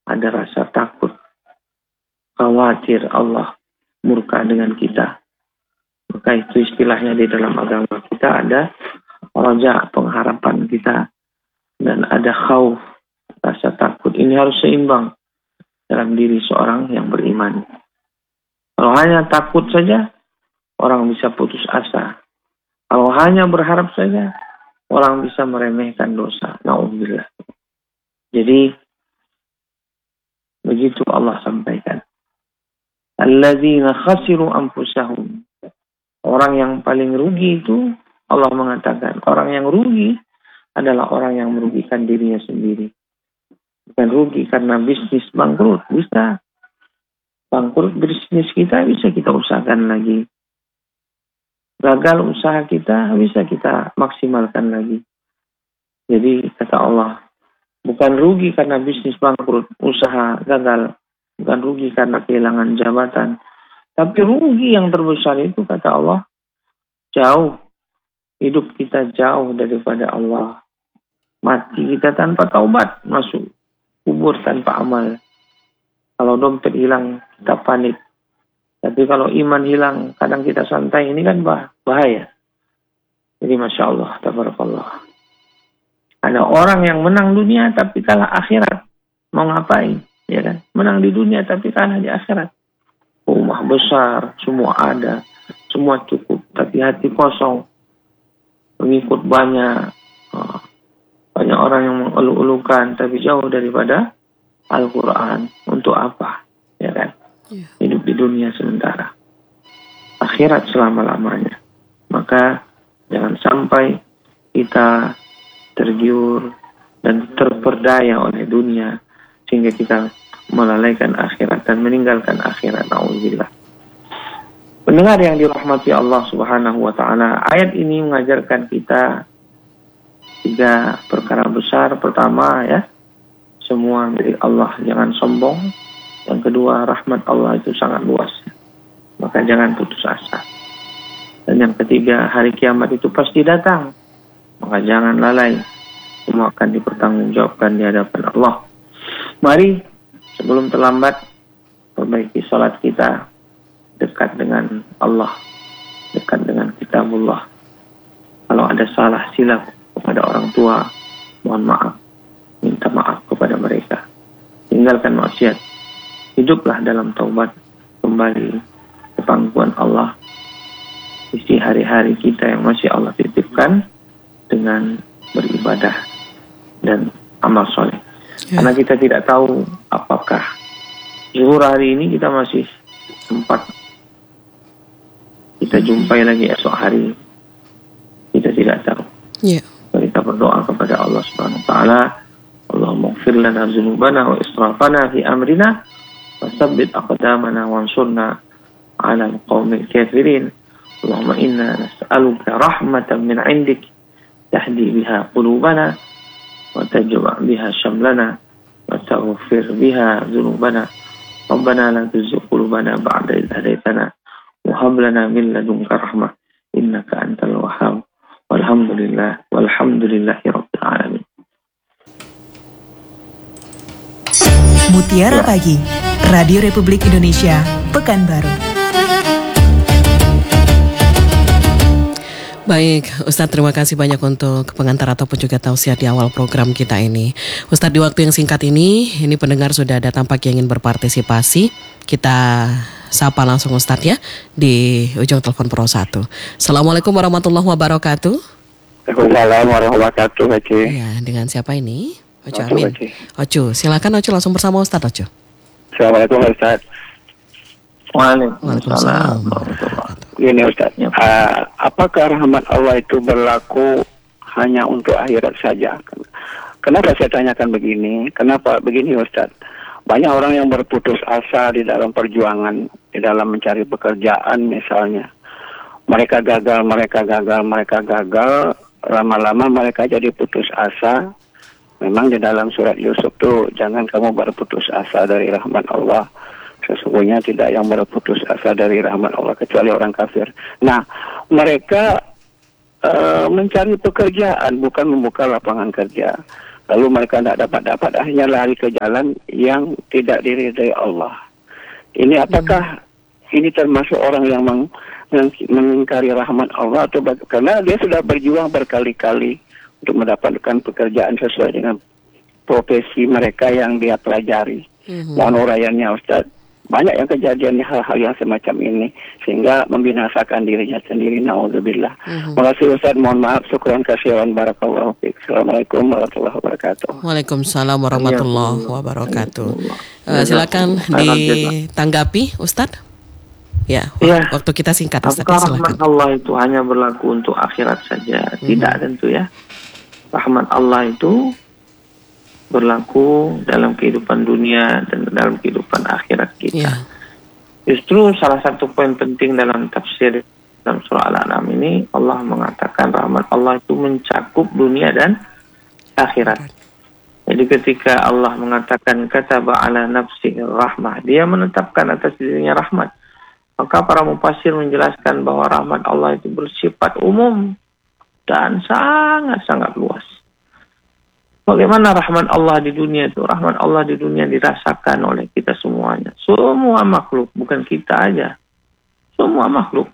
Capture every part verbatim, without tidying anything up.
ada rasa takut, khawatir Allah murka dengan kita. Maka itu istilahnya di dalam agama kita ada raja, pengharapan kita, dan ada khauf, rasa takut. Ini harus seimbang dalam diri seorang yang beriman. Kalau hanya takut saja, orang bisa putus asa. Kalau hanya berharap saja, orang bisa meremehkan dosa. Na'udzubillah. Jadi, begitu Allah sampaikan. Alladzina khasiru anfusahum. Orang yang paling rugi itu, Allah mengatakan, orang yang rugi adalah orang yang merugikan dirinya sendiri. Bukan rugi karena bisnis bangkrut. Bisa bangkrut bisnis kita, bisa kita usahakan lagi. Gagal usaha kita, bisa kita maksimalkan lagi. Jadi kata Allah, bukan rugi karena bisnis bangkrut, usaha gagal. Bukan rugi karena kehilangan jabatan. Tapi rugi yang terbesar itu kata Allah, jauh. Hidup kita jauh daripada Allah. Mati kita tanpa taubat, masuk kubur tanpa amal. Kalau dompet hilang, kita panik. Tapi kalau iman hilang, kadang kita santai. Ini kan bahaya. Jadi Masya Allah, tabarakallah. Ada orang yang menang dunia tapi kalah akhirat. Mau ngapain? Ya kan? Menang di dunia tapi kalah di akhirat. Rumah besar, semua ada. Semua cukup. Tapi hati kosong. Pengikut banyak. Banyak orang yang mengeluh-elukan tapi jauh daripada Al-Quran. Untuk apa? Ya kan? Yeah. Hidup di dunia sementara. Akhirat selama-lamanya. Maka jangan sampai kita tergiur dan terperdaya oleh dunia sehingga kita melalaikan akhirat dan meninggalkan akhirat. Na'udzubillah. Pendengar yang dirahmati Allah Subhanahu wa taala, ayat ini mengajarkan kita tiga perkara besar. Pertama ya, semua milik Allah, jangan sombong. Yang kedua, rahmat Allah itu sangat luas, maka jangan putus asa. Dan yang ketiga, hari kiamat itu pasti datang, maka jangan lalai. Semua akan dipertanggungjawabkan di hadapan Allah. Mari sebelum terlambat perbaiki salat kita, dekat dengan Allah, dekat dengan kitabullah. Kalau ada salah silap kepada orang tua, mohon maaf, minta maaf kepada mereka. Tinggalkan maksiat, hiduplah dalam taubat, kembali ke pangkuan Allah. Isi hari-hari kita yang masih Allah titipkan dengan beribadah dan amal soleh. Ya. Karena kita tidak tahu apakah zuhur hari ini kita masih sempat kita jumpai lagi esok hari. Kita tidak tahu. Ya. Kita berdoa kepada Allah Subhanahu wa taala, Allahumma ighfir lana dzunubana wa israfana fi amrina wa tsabbit aqdamana wansurna 'ala al-qaumil kafirin. Allahumma inna nas'aluka rahmatan min 'indik tahdi biha qulubana wa tajma' biha syamlana wa taghfir biha dzunubana. Rabbana la tuzigh qulubana ba'da idh hadaytana wa hab lana min ladunka rahmah innaka antal wahhab. Walhamdulillah walhamdulillahi rabbil alamin. Mutiara Pagi, Radio Republik Indonesia, Pekanbaru. Baik, Ustadz, terima kasih banyak untuk pengantar ataupun juga tausiah di awal program kita ini. Ustadz, di waktu yang singkat ini, ini pendengar sudah ada tampak yang ingin berpartisipasi. Kita sapa langsung Ustadz ya, di ujung telepon Pro satu. Assalamualaikum warahmatullahi wabarakatuh. Waalaikumsalam warahmatullahi wabarakatuh, Haji. Ya, dengan siapa ini? Ocu Amin. Ocu, silakan Ocu langsung bersama Ustadz Ocu. Assalamualaikum Ustadz. Waalaikumsalam. Ini Ustadz, uh, apakah rahmat Allah itu berlaku hanya untuk akhirat saja? Kenapa saya tanyakan begini? Kenapa begini Ustadz? Banyak orang yang berputus asa di dalam perjuangan, di dalam mencari pekerjaan misalnya. Mereka gagal, mereka gagal, mereka gagal. Lama-lama mereka jadi putus asa. Memang di dalam surat Yusuf tuh, jangan kamu berputus asa dari rahmat Allah. Sesungguhnya tidak yang berputus asa dari rahmat Allah kecuali orang kafir. Nah, mereka uh, mencari pekerjaan, bukan membuka lapangan kerja. lalu mereka tidak dapat-dapat, akhirnya lari ke jalan yang tidak diridai Allah. Ini apakah hmm. ini termasuk orang yang meng, meng, mengingkari rahmat Allah, atau bag- karena dia sudah berjuang berkali-kali untuk mendapatkan pekerjaan sesuai dengan profesi mereka yang dia pelajari. Hmm. Mohon uraiannya Ustaz. Banyak yang kejadian hal-hal yang semacam ini sehingga membinasakan dirinya sendiri. Na'udzubillah. Mm-hmm. Terima kasih Ustaz, mohon maaf, syukran kasihan, barakallahu fiik. Assalamualaikum warahmatullahi wabarakatuh. Waalaikumsalam warahmatullahi wabarakatuh. Uh, silakan ditanggapi Ustaz. Ya, ya, waktu kita singkat Ustaz. Apakah silakan. rahmat Allah itu hanya berlaku untuk akhirat saja? Mm-hmm. Tidak tentu ya. Rahmat Allah itu berlaku dalam kehidupan dunia dan dalam kehidupan akhirat kita. Yeah. Justru salah satu poin penting dalam tafsir dalam surah Al-An'am ini, Allah mengatakan rahmat Allah itu mencakup dunia dan akhirat. Jadi ketika Allah mengatakan kataba ala nafsi rahmah, dia menetapkan atas dirinya rahmat. Maka para mufassir menjelaskan bahwa rahmat Allah itu bersifat umum dan sangat-sangat luas. Bagaimana rahmat Allah di dunia itu? Rahmat Allah di dunia dirasakan oleh kita semuanya. Semua makhluk, bukan kita aja. Semua makhluk.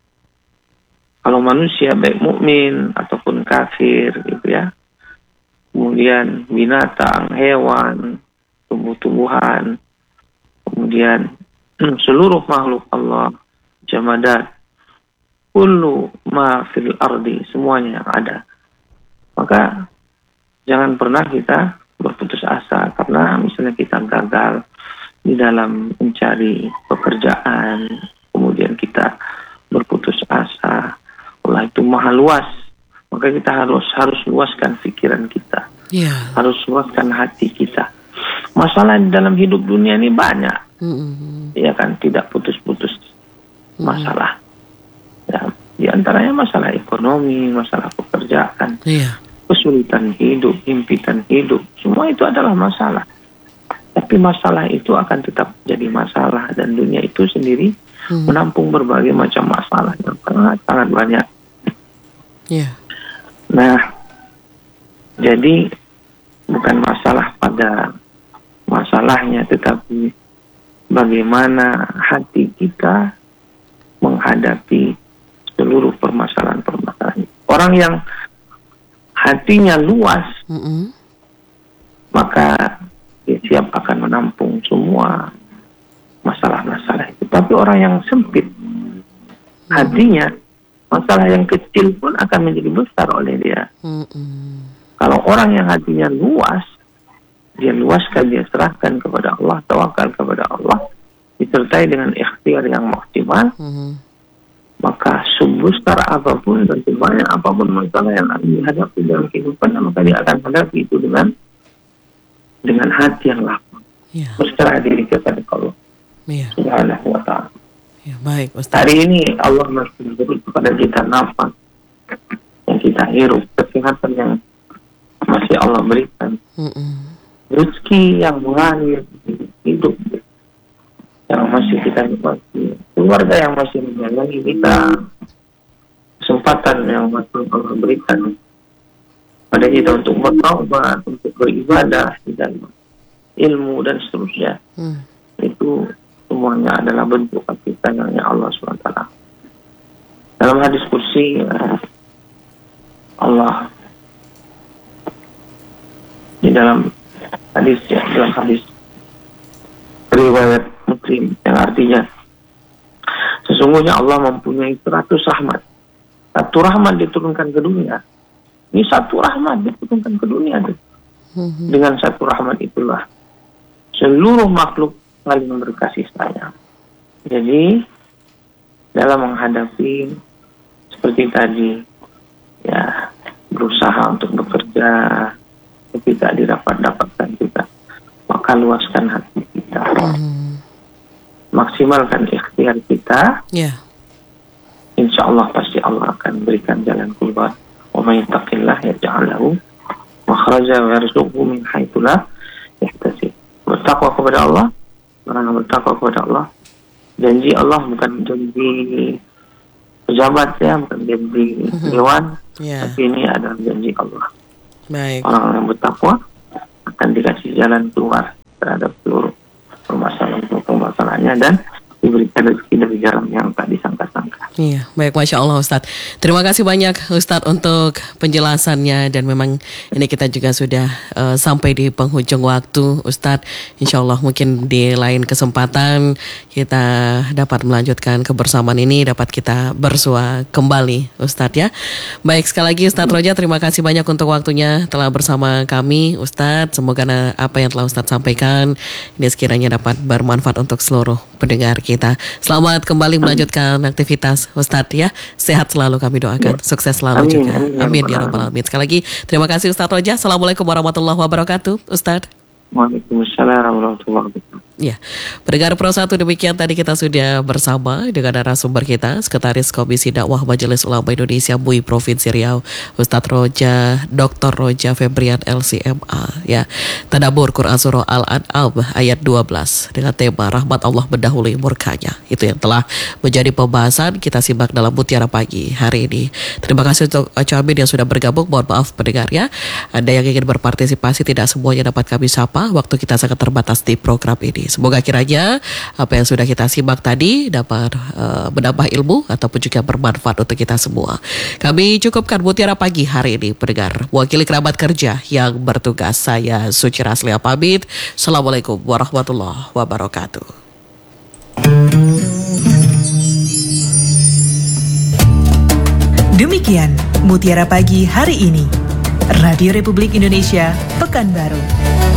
Kalau manusia baik mukmin ataupun kafir gitu ya. Kemudian binatang, hewan, tumbuh-tumbuhan. Kemudian seluruh makhluk Allah, jamadat, kullu ma fil ardi, semuanya yang ada. Maka jangan pernah kita berputus asa karena misalnya kita gagal di dalam mencari pekerjaan, kemudian kita berputus asa. Allah itu maha luas, maka kita harus harus luaskan pikiran kita, yeah. harus luaskan hati kita. Masalah di dalam hidup dunia ini banyak, mm-hmm. ya kan, tidak putus-putus masalah. Mm-hmm. Ya, di antaranya masalah ekonomi, masalah pekerjaan. Yeah. Kesulitan hidup, impitan hidup, semua itu adalah masalah. Tapi masalah itu akan tetap jadi masalah dan dunia itu sendiri hmm. menampung berbagai macam masalah yang sangat sangat banyak. Yeah. Nah, jadi bukan masalah pada masalahnya, tetapi bagaimana hati kita menghadapi seluruh permasalahan-permasalahan. Orang yang hatinya luas, mm-hmm. maka dia siap akan menampung semua masalah-masalah itu. Tapi orang yang sempit mm-hmm. hatinya, masalah yang kecil pun akan menjadi besar oleh dia. Mm-hmm. Kalau orang yang hatinya luas, dia luaskan, dia serahkan kepada Allah, tawakal kepada Allah, disertai dengan ikhtiar yang maksimal, mm-hmm. maka sebesar apapun dan sebanyak apapun masalah yang akan dihadapi dalam kehidupan, maka dia akan hadapi itu dengan dengan hati yang lapang, yeah. berserah diri kepada Allah yeah. Subhanahu wa ta'ala. Ya, baik, Ustaz. Hari ini Allah masih memberi kepada kita nafas yang kita hirup, kesehatan yang masih Allah berikan, Mm-mm. rezeki yang mengalir hidup yang masih kita nikmati, keluarga yang masih menjalani kita, kesempatan yang masih Allah berikan pada kita untuk bertaubat, untuk beribadah di dalam ilmu dan seterusnya. Hmm. Itu semuanya adalah bentuk kasih sayangnya Allah subhanahu wa taala. Dalam hadis kursi Allah di dalam hadis ya, dalam hadis riwayat Muslim yang artinya sesungguhnya Allah mempunyai seratus rahmat. Satu rahmat diturunkan ke dunia. Ini satu rahmat diturunkan ke dunia. Mm-hmm. Dengan satu rahmat itulah seluruh makhluk saling berkasih sayang. Jadi dalam menghadapi seperti tadi ya, berusaha untuk bekerja tapi tak didapat-dapatkan juga, maka luaskan hati kita. Mm-hmm. Maksimalkan ikhtiar kita, yeah. insya Allah pasti Allah akan berikan jalan keluar. Wa may yattaqillah yaj'al lahu makhraja wa yarzuqhu min haitsu la yahtasib. Bertakwa kepada Allah, orang yang bertakwa kepada Allah, janji Allah bukan janji pejabat ya, bukan janji hewan, mm-hmm. yeah. tapi ini adalah janji Allah. Baik. Orang yang bertakwa akan dikasih jalan keluar terhadap seluruh permasalahan-permasalahannya dan diberikan rezeki dari jalan yang tak disangka-sangka. Iya, baik, Masya Allah Ustadz. Terima kasih banyak Ustadz untuk penjelasannya, dan memang ini kita juga sudah uh, sampai di penghujung waktu Ustadz. Insya Allah mungkin di lain kesempatan kita dapat melanjutkan kebersamaan ini, dapat kita bersua kembali Ustadz ya. Baik, sekali lagi Ustadz Roja, terima kasih banyak untuk waktunya telah bersama kami Ustadz. Semoga apa yang telah Ustadz sampaikan ini sekiranya dapat bermanfaat untuk seluruh pendengar kita. Selamat kembali melanjutkan aktivitas Ustadz ya. Sehat selalu kami doakan. Sukses selalu Amin, juga. amin, Amin amin. ya rabbal alamin. Sekali lagi terima kasih Ustadz Roja. Assalamualaikum warahmatullahi wabarakatuh Ustadz. Waalaikumsalam warahmatullahi wabarakatuh. Ya, pendengar Pro satu, demikian tadi kita sudah bersama dengan narasumber kita, Sekretaris Komisi Dakwah Majelis Ulama Indonesia M U I Provinsi Riau, Ustadz Roja, Doktor Roja Febrian L C M A. Ya, Tadabbur Quran Surah Al-An'am ayat dua belas dengan tema rahmat Allah mendahului murkanya. Itu yang telah menjadi pembahasan kita simak dalam Mutiara Pagi hari ini. Terima kasih untuk Amin yang sudah bergabung. Mohon maaf pendengar ya, Anda yang ingin berpartisipasi tidak semuanya dapat kami sapa. Waktu kita sangat terbatas di program ini. Semoga kiranya apa yang sudah kita simak tadi dapat uh, menambah ilmu ataupun juga bermanfaat untuk kita semua. Kami cukupkan Mutiara Pagi hari ini pendengar. Wakili kerabat kerja yang bertugas, saya Suci Raslia pamit. Assalamualaikum warahmatullahi wabarakatuh. Demikian Mutiara Pagi hari ini. Radio Republik Indonesia, Pekanbaru.